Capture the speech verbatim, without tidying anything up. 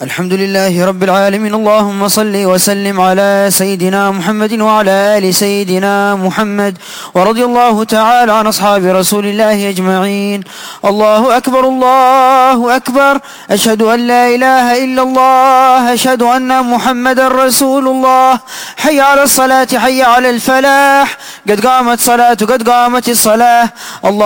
الحمد لله رب العالمين. اللهم صل وسلم على سيدنا محمد وعلى آل سيدنا محمد، ورضي الله تعالى عن أصحاب رسول الله أجمعين. الله أكبر الله أكبر، أشهد أن لا إله إلا الله، أشهد أن محمد رسول الله. حي على الصلاة، حي على الفلاح، قد قامت صلاة قد قامت الصلاة. الله